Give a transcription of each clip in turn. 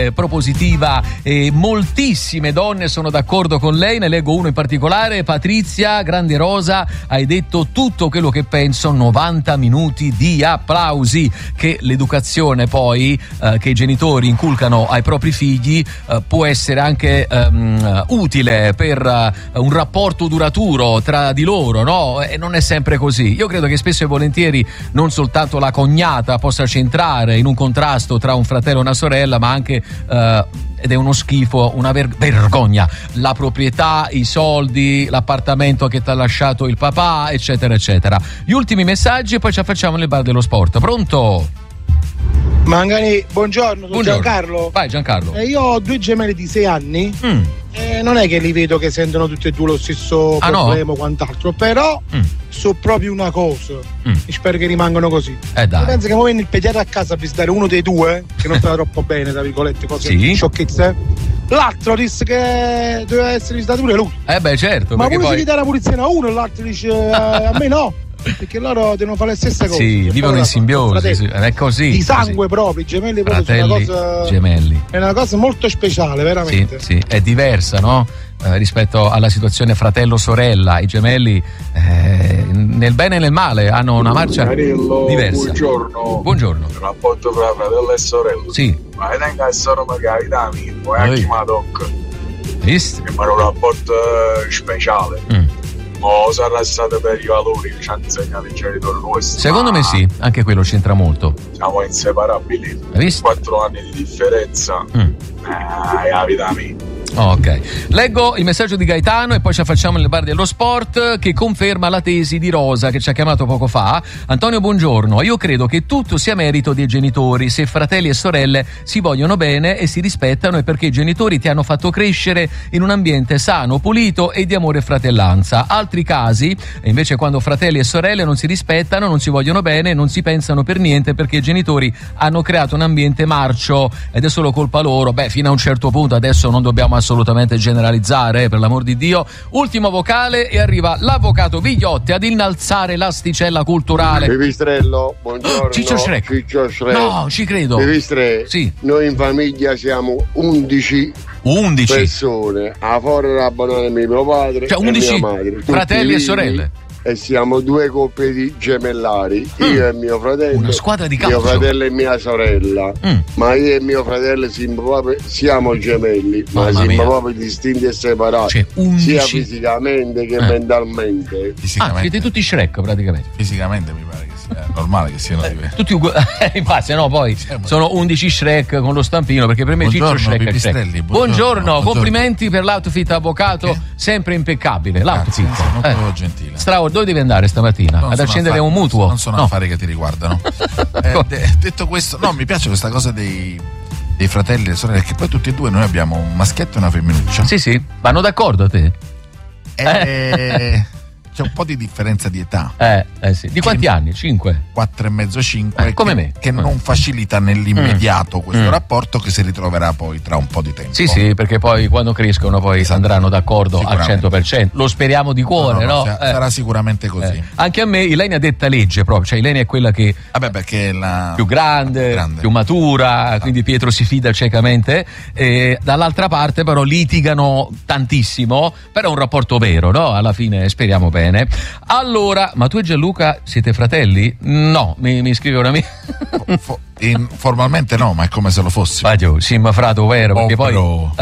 propositiva e moltissime donne sono d'accordo con lei. Ne leggo uno in particolare. Patrizia Grande Rosa, hai detto tutto quello che penso, 90 minuti di applausi. Che l'educazione poi che i genitori inculcano ai propri figli può essere anche utile per un rapporto duraturo tra di loro, no? E non è sempre così. Io credo che spesso e volentieri non soltanto la cognata possa centrare in un contrasto tra un fratello e una sorella, ma anche ed è uno schifo, una vergogna, la proprietà, i soldi, l'appartamento che ti ha lasciato il papà, eccetera eccetera. Gli ultimi messaggi e poi ci affacciamo nel bar dello sport. Pronto? Mangani, buongiorno, sono Giancarlo. Vai Giancarlo. Io ho 2 gemelli di 6 anni e non è che li vedo che sentono tutti e due lo stesso problema o quant'altro, però so proprio una cosa e spero che rimangano così. Dai. Io penso che viene il pediatra a casa a visitare uno dei due che non sta troppo bene, tra virgolette, cose sciocchezze. L'altro disse che doveva essere visitato pure lui. Beh certo. Ma pure poi... se gli dà la pulizia a uno e l'altro dice a me no. Perché loro devono fare le stesse cose. Sì, vivono in simbiosi, sì. È così. Di sangue proprio, i gemelli proprio fratelli, sono una cosa. Gemelli. È una cosa molto speciale, veramente. Sì, è diversa, no? Rispetto alla situazione fratello-sorella. I gemelli nel bene e nel male hanno una marcia diversa. Buongiorno. Il rapporto fra fratello e sorella. Sì. Ma tenga che sono magari da me, poi anche ma tocca. Visto? È un rapporto speciale. O sarà stato per i valori che ci hanno insegnato i genitori nostri. Secondo me sì, anche quello c'entra molto. Siamo inseparabili. Hai visto? 4 anni di differenza. È la vita mia. Ok, leggo il messaggio di Gaetano e poi ci affacciamo nel bar dello sport, che conferma la tesi di Rosa che ci ha chiamato poco fa. Antonio, buongiorno. Io credo che tutto sia merito dei genitori. Se fratelli e sorelle si vogliono bene e si rispettano è perché i genitori ti hanno fatto crescere in un ambiente sano, pulito e di amore e fratellanza. Altri casi invece, quando fratelli e sorelle non si rispettano, non si vogliono bene, non si pensano per niente perché i genitori hanno creato un ambiente marcio ed è solo colpa loro. Fino a un certo punto, adesso non dobbiamo assolutamente generalizzare, per l'amor di Dio. Ultimo vocale e arriva l'avvocato Vigliotti ad innalzare l'asticella culturale. Pipistrello, buongiorno. Ciccio Shrek. No, ci credo. Pipistrello, sì. Noi in famiglia siamo 11 persone. A fuori la banana mio padre, cioè 11 e mia madre, fratelli e sorelle. E siamo 2 coppie di gemellari, io e mio fratello, una squadra di calcio. Mio fratello e mia sorella, ma io e mio fratello siamo gemelli, ma siamo proprio distinti e separati, cioè, sia fisicamente che mentalmente. Siete tutti Shrek praticamente. Fisicamente mi pare che sia normale che siano diversi. Tutti uguali. Infatti, no, poi sono 11 Shrek con lo stampino, perché per me Ciccio Shrek è Shrek. Buongiorno, complimenti per l'outfit, avvocato, sempre impeccabile. L'outfit, molto gentile. Dove devi andare stamattina? Ad accendere un mutuo? Non sono affari che ti riguardano. Detto questo, no, mi piace questa cosa dei fratelli e delle sorelle, che poi tutti e due noi abbiamo un maschietto e una femminuccia. Sì, vanno d'accordo a te? C'è un po' di differenza di età. Sì. Di quanti anni? 5? 4 e mezzo, 5. Come me. Che non facilita nell'immediato questo rapporto, che si ritroverà poi tra un po' di tempo. Sì, perché poi quando crescono poi andranno d'accordo al 100%. Lo speriamo di cuore, no? Sarà sicuramente così. Anche a me Ilenia detta legge proprio, cioè Ilenia è quella che perché è la più grande, più matura, quindi Pietro si fida ciecamente. Dall'altra parte però litigano tantissimo, però è un rapporto vero, no? Alla fine speriamo bene. Allora, ma tu e Gianluca siete fratelli? No, mi scrive una mia. Formalmente no, ma è come se lo fossi. Sì, ma frato vero, perché poi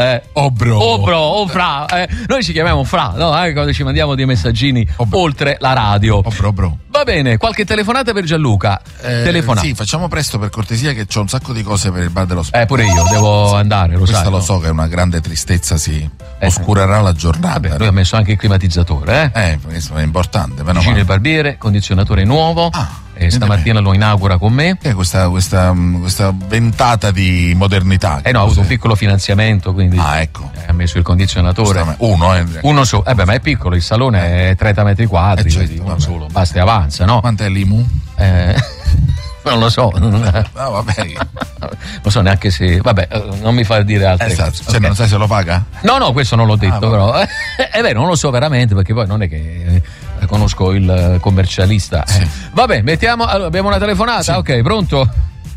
fra. Noi ci chiamiamo fra, no? Quando ci mandiamo dei messaggini oltre la radio. Va bene, qualche telefonata per Gianluca. Telefonata. Sì, facciamo presto per cortesia, che c'ho un sacco di cose per il bar dello sport. Pure io devo andare, lo sai. Lo so che è una grande tristezza, oscurerà la giornata. Lui ha messo anche il climatizzatore, questo è importante. Vicino il barbiere, condizionatore nuovo. Stamattina lo inaugura con me. Questa ventata di modernità. Ha avuto un piccolo finanziamento, quindi ecco. Ha messo il condizionatore. Uno solo. Ma è piccolo, il salone è 30 metri quadri, quindi uno solo. Basta e avanza, no? Quant'è l'IMU? Non lo so. Vabbè. Non so neanche se. Non mi fa dire altre cose. Cioè, non sai se lo paga? No, questo non l'ho detto, però. È vero, non lo so veramente, perché poi non è che conosco il commercialista. Vabbè, mettiamo. Allora, abbiamo una telefonata? Sì. Ok, pronto?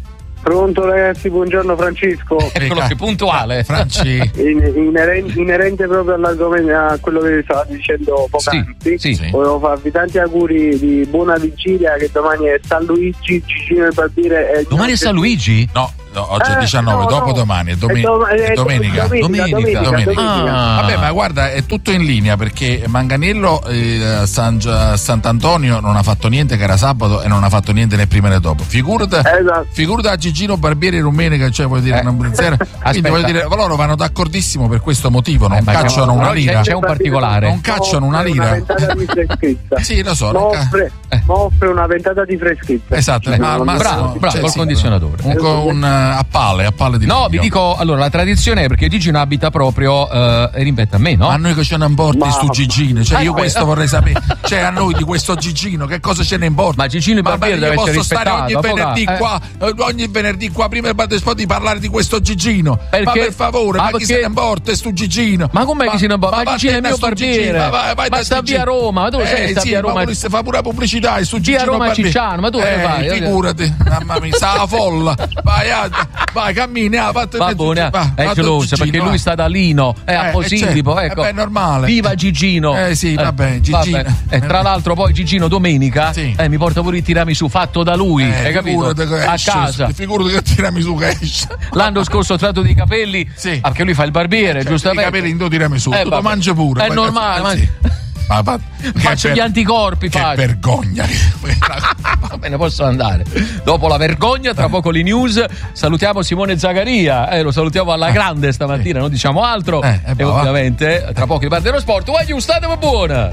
Pronto ragazzi, buongiorno Francesco. Eccolo che puntuale. Franci. Inerente proprio all'argomento, a quello che stavate dicendo poc'anzi, sì. Volevo farvi tanti auguri di buona vigilia, che domani è San Luigi, Gigino e Barbiere. Domani è San Luigi? No, oggi è 19, dopodomani è domenica. Vabbè, ma guarda, è tutto in linea, perché Manganiello a Sant'Antonio non ha fatto niente, che era sabato, e non ha fatto niente né prima né dopo. Figurati a Gigino Barbieri domenica, cioè vuol dire quindi voglio dire, loro vanno d'accordissimo per questo motivo, non cacciano una lira. C'è un particolare, non cacciano una lira. Una ventata di freschezza. Sì, lo so. Offre una ventata di freschezza. Esatto, bravo, col condizionatore. A palle di no, vi dico, allora, la tradizione è perché Gigino abita proprio rimpetto a me, no? Ma a noi che ce ne importa sto Gigino, cioè io questo vorrei sapere, cioè a noi di questo Gigino che cosa ce ne importa? Ma Gigino e Barbieri deve essere rispettato. Io posso stare ogni venerdì qua prima del battespo di parlare di questo Gigino. Perché? Ma per favore, ma chi se ne importa sto Gigino? Ma com'è che se ne importa? Ma Gigino è il mio barbiere. Ma sta via Roma, ma tu sai sta via Roma? Ma fa pure la pubblicità su Gigino. Via Roma Cicciano, ma tu che fai? Figurati, mamma mia, sta la folla. Vai, cammina, va buona, è close, perché lui sta da Lino, è a Posillipo, ecco. È normale. Viva Gigino. Sì, vabbè, Gigino. E tra l'altro poi Gigino domenica mi porta pure il tiramisù fatto da lui, hai capito? A casa. Figurati che il tiramisù che esce. L'anno scorso ho tratto dei capelli, perché lui fa il barbiere, giustamente. I capelli in tiramisù, tu lo mangi pure. È normale, faccio gli anticorpi, che vergogna. Va bene, posso andare. Dopo la vergogna, tra poco le news. Salutiamo Simone Zagaria, lo salutiamo alla grande stamattina, non diciamo altro. E ovviamente tra poco il bar dello sport. Voglio state buona.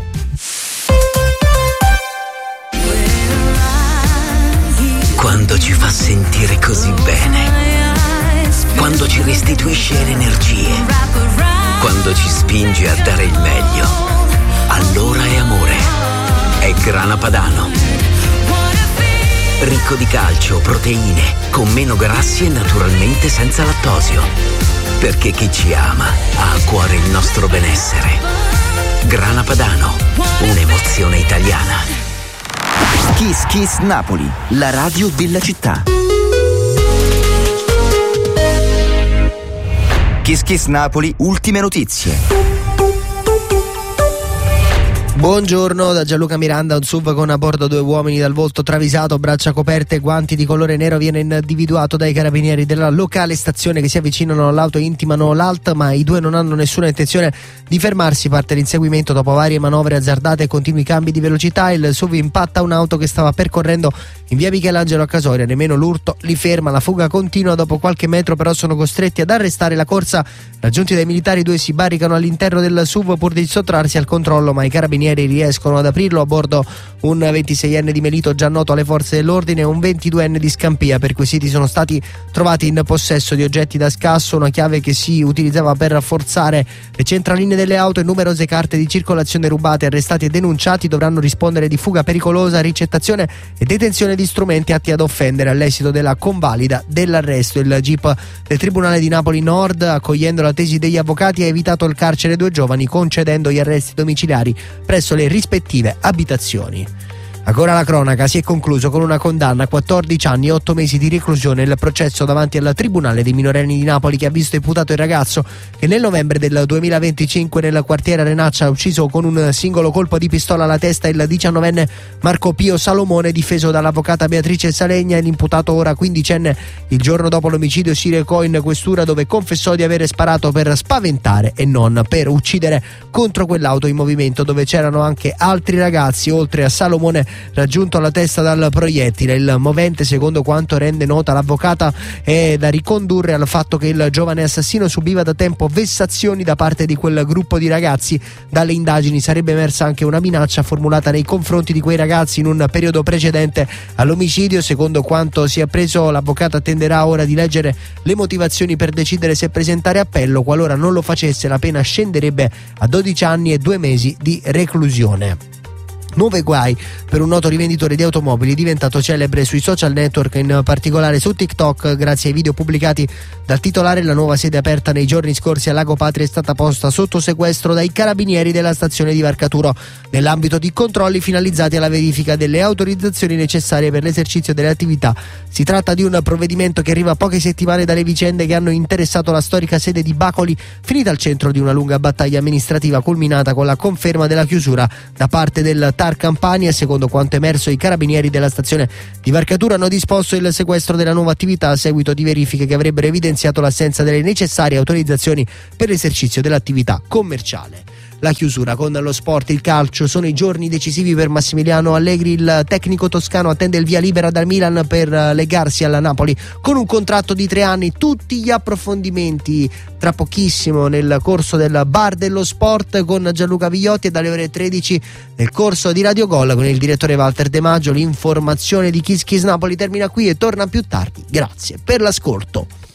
Quando ci fa sentire così bene, quando ci restituisce le energie, quando ci spinge a dare il meglio, allora è amore. È Grana Padano. Ricco di calcio, proteine, con meno grassi e naturalmente senza lattosio. Perché chi ci ama ha a cuore il nostro benessere. Grana Padano, un'emozione italiana. Kiss Kiss Napoli, la radio della città. Kiss Kiss Napoli, ultime notizie. Buongiorno, da Gianluca Miranda. Un SUV con a bordo 2 uomini dal volto travisato, braccia coperte e guanti di colore nero viene individuato dai carabinieri della locale stazione, che si avvicinano all'auto e intimano l'ALT, ma i due non hanno nessuna intenzione di fermarsi. Parte l'inseguimento dopo varie manovre azzardate e continui cambi di velocità. Il SUV impatta un'auto che stava percorrendo in via Michelangelo a Casoria, nemmeno l'urto li ferma. La fuga continua, dopo qualche metro però sono costretti ad arrestare la corsa. Raggiunti dai militari, i due si barricano all'interno del SUV pur di sottrarsi al controllo, ma i carabinieri riescono ad aprirlo. A bordo un 26enne di Melito, già noto alle forze dell'ordine, e un 22enne di Scampia. Perquisiti sono stati trovati in possesso di oggetti da scasso, una chiave che si utilizzava per forzare le centraline delle auto e numerose carte di circolazione rubate. Arrestati e denunciati dovranno rispondere di fuga pericolosa, ricettazione e detenzione di strumenti atti ad offendere. All'esito della convalida dell'arresto, il GIP del Tribunale di Napoli Nord, accogliendo la tesi degli avvocati, ha evitato il carcere ai due giovani, concedendo gli arresti domiciliari presso le rispettive abitazioni. Ancora la cronaca, si è concluso con una condanna a 14 anni e 8 mesi di reclusione il processo davanti al Tribunale dei minorenni di Napoli, che ha visto imputato il ragazzo che nel novembre del 2025 nel quartiere Arenaccia ha ucciso con un singolo colpo di pistola alla testa il 19enne Marco Pio Salomone, difeso dall'avvocata Beatrice Salegna. E l'imputato, ora quindicenne, il giorno dopo l'omicidio si recò in questura, dove confessò di avere sparato per spaventare e non per uccidere contro quell'auto in movimento, dove c'erano anche altri ragazzi, oltre a Salomone raggiunto alla testa dal proiettile. Il movente, secondo quanto rende nota l'avvocata, è da ricondurre al fatto che il giovane assassino subiva da tempo vessazioni da parte di quel gruppo di ragazzi. Dalle indagini sarebbe emersa anche una minaccia formulata nei confronti di quei ragazzi in un periodo precedente all'omicidio. Secondo quanto si è appreso, l'avvocata attenderà ora di leggere le motivazioni per decidere se presentare appello. Qualora non lo facesse, la pena scenderebbe a 12 anni e 2 mesi di reclusione. Nuovi guai per un noto rivenditore di automobili diventato celebre sui social network, in particolare su TikTok. Grazie ai video pubblicati dal titolare, la nuova sede aperta nei giorni scorsi a Lago Patria è stata posta sotto sequestro dai carabinieri della stazione di Varcaturo nell'ambito di controlli finalizzati alla verifica delle autorizzazioni necessarie per l'esercizio delle attività. Si tratta di un provvedimento che arriva a poche settimane dalle vicende che hanno interessato la storica sede di Bacoli, finita al centro di una lunga battaglia amministrativa culminata con la conferma della chiusura da parte del TAR Campania. Secondo quanto emerso, i carabinieri della stazione di Varcaturo hanno disposto il sequestro della nuova attività a seguito di verifiche che avrebbero evidenziato l'assenza delle necessarie autorizzazioni per l'esercizio dell'attività commerciale. La chiusura con lo sport, il calcio, sono i giorni decisivi per Massimiliano Allegri. Il tecnico toscano attende il via libera dal Milan per legarsi alla Napoli con un contratto di 3 anni. Tutti gli approfondimenti tra pochissimo nel corso del Bar dello Sport con Gianluca Vigliotti, e dalle ore 13 nel corso di Radio Gol con il direttore Walter De Maggio. L'informazione di Kiss Kiss Napoli termina qui e torna più tardi. Grazie per l'ascolto.